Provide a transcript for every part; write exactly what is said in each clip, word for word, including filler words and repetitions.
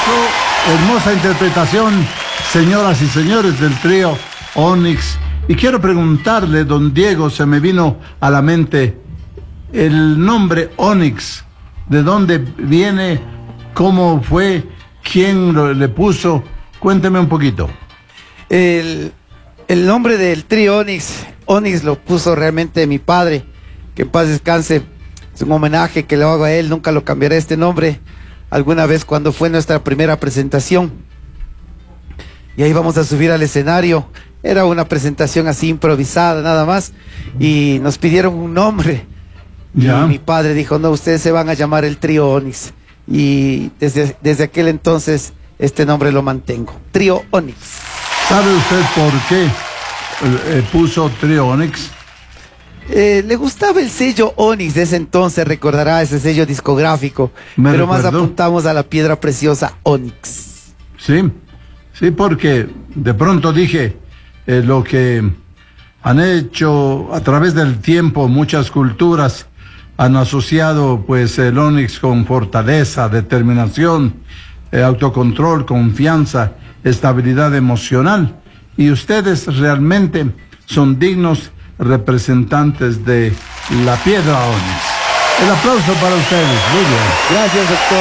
Hermosa interpretación, señoras y señores del trío Onyx. Y quiero preguntarle, don Diego, se me vino a la mente el nombre Onyx. ¿De dónde viene? ¿Cómo fue? ¿Quién lo, le puso? Cuénteme un poquito. El, el nombre del trío Onyx, Onyx lo puso realmente mi padre, que en paz descanse. Es un homenaje que le hago a él, nunca lo cambiaré este nombre. Alguna vez cuando fue nuestra primera presentación, y ahí vamos a subir al escenario, era una presentación así improvisada nada más, y nos pidieron un nombre, ya. Y mi padre dijo, no, ustedes se van a llamar el trío Onyx, y desde, desde aquel entonces este nombre lo mantengo, trío Onyx. ¿Sabe usted por qué eh, puso trío Onyx? Eh, le gustaba el sello Onyx de ese entonces, recordará ese sello discográfico, Me pero recuerdo. más apuntamos a la piedra preciosa Onyx. Sí, sí, porque de pronto dije eh, lo que han hecho a través del tiempo muchas culturas han asociado pues el Onyx con fortaleza, determinación, eh, autocontrol, confianza, estabilidad emocional, y ustedes realmente son dignos representantes de la piedra Onyx. El aplauso para ustedes. Muy bien. Gracias, doctor,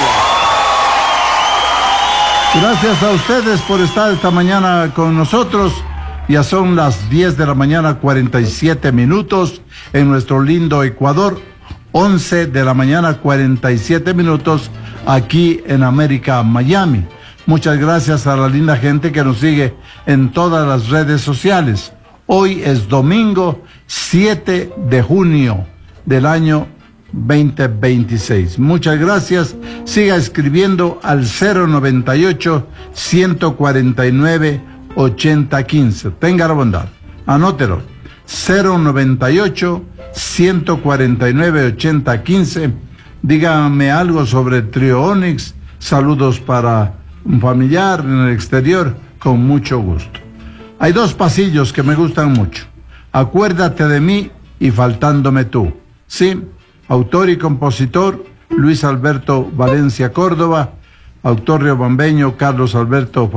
gracias. Gracias a ustedes por estar esta mañana con nosotros. Ya son las diez de la mañana, cuarenta y siete minutos en nuestro lindo Ecuador. once de la mañana, cuarenta y siete minutos aquí en América, Miami. Muchas gracias a la linda gente que nos sigue en todas las redes sociales. Hoy es domingo siete de junio del año veinte veintiséis. Muchas gracias. Siga escribiendo al cero noventa y ocho, ciento cuarenta y nueve, ochenta quince. Tenga la bondad. Anótelo. cero noventa y ocho, ciento cuarenta y nueve, ochenta quince. Dígame algo sobre el trío Onyx. Saludos para un familiar en el exterior. Con mucho gusto. Hay dos pasillos que me gustan mucho. Acuérdate de mí y faltándome tú. Sí, autor y compositor Luis Alberto Valencia Córdoba, autor riobambeño Carlos Alberto